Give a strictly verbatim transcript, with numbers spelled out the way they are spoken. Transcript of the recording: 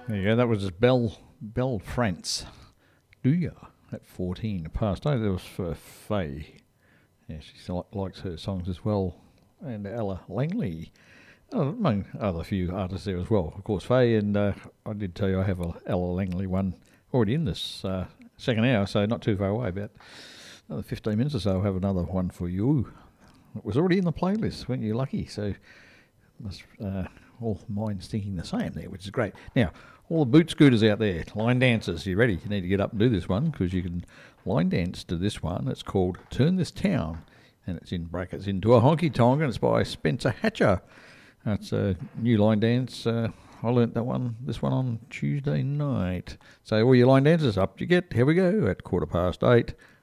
There you go. That was just Belle, Belle France. Do ya? At fourteen past eight. That was for Faye. Yeah, she li- likes her songs as well. And Ella Langley. Oh, among other few artists there as well. Of course, Faye, and uh, I did tell you I have a Ella Langley one already in this uh, second hour, so not too far away. About another fifteen minutes or so, I'll have another one for you. It was already in the playlist, weren't you lucky? So, must, uh, all mine's thinking the same there, which is great. Now, all the boot scooters out there, line dancers, you ready? You need to get up and do this one, because you can line dance to this one. It's called Turn This Town, and it's in brackets into a honky tonk, and it's by Spencer Hatcher. It's a new line dance. Uh, I learnt that one, this one on Tuesday night. So all your line dancers, up you get. Here we go at quarter past eight.